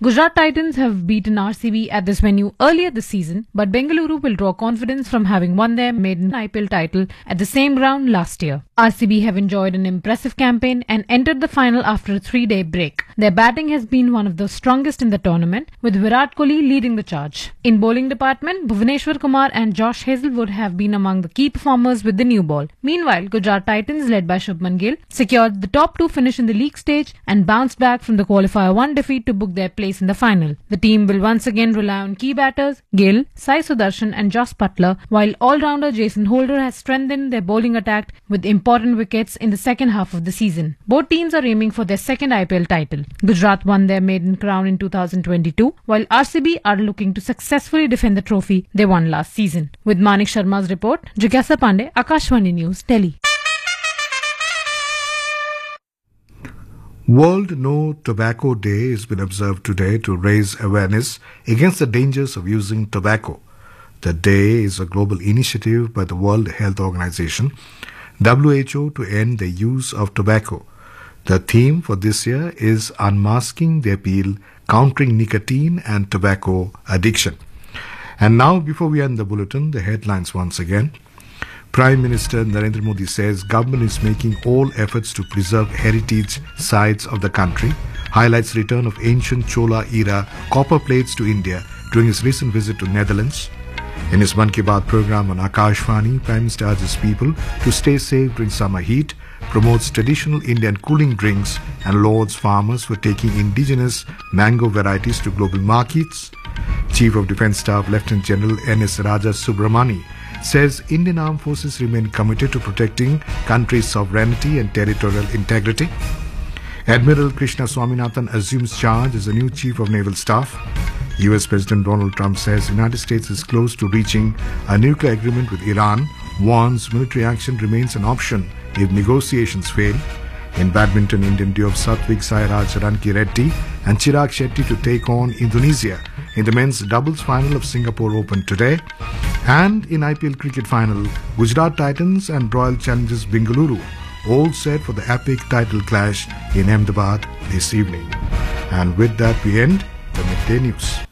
Gujarat Titans have beaten RCB at this venue earlier this season, but Bengaluru will draw confidence from having won their maiden IPL title at the same ground last year. RCB have enjoyed an impressive campaign and entered the final after a 3-day break. Their batting has been one of the strongest in the tournament, with Virat Kohli leading the charge. In bowling department, Bhuvneshwar Kumar and Josh Hazlewood have been among the key performers with the new ball. Meanwhile, Gujarat Titans, led by Shubman Gill, secured the top 2 finish in the league stage and bounced back from the qualifier 1 defeat to book their place in the final. The team will once again rely on key batters Gill, Sai Sudarshan and Jos Buttler, while all-rounder Jason Holder has strengthened their bowling attack with important wickets in the second half of the season. Both teams are aiming for their second IPL title. Gujarat won their maiden crown in 2022, while RCB are looking to successfully defend the trophy they won last season. With Manik Sharma's report, Jigyasa Pandey, Akashvani News, Delhi. World No Tobacco Day has been observed today to raise awareness against the dangers of using tobacco. The day is a global initiative by the World Health Organization, WHO, to end the use of tobacco. The theme for this year is Unmasking the Appeal, Countering Nicotine and Tobacco Addiction. And now, before we end the bulletin, the headlines once again. Prime Minister Narendra Modi says government is making all efforts to preserve heritage sites of the country, highlights return of ancient Chola-era copper plates to India during his recent visit to Netherlands. In his Mann Ki Baat program on Akashvani, Prime Minister urges people to stay safe during summer heat, promotes traditional Indian cooling drinks and lauds farmers for taking indigenous mango varieties to global markets. Chief of Defence Staff Lieutenant General N.S. Raja Subramani says Indian Armed Forces remain committed to protecting country's sovereignty and territorial integrity. Admiral Krishna Swaminathan assumes charge as the new Chief of Naval Staff. US President Donald Trump says the United States is close to reaching a nuclear agreement with Iran, warns military action remains an option if negotiations fail. In badminton, Indian duo of Satvik Sairaj Ranki Reddy and Chirag Shetty to take on Indonesia in the men's doubles final of Singapore Open today. And in IPL cricket final, Gujarat Titans and Royal Challengers Bengaluru all set for the epic title clash in Ahmedabad this evening. And with that we end the Midday News.